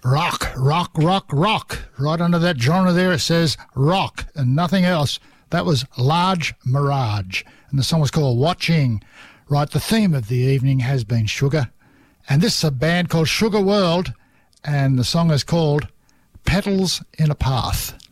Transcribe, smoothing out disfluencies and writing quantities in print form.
rock, rock, rock, rock. Right under that genre there it says rock and nothing else. That was Large Mirage, and the song was called Watching. Right, the theme of the evening has been sugar, and this is a band called Sugar World, and the song is called Petals in a Path.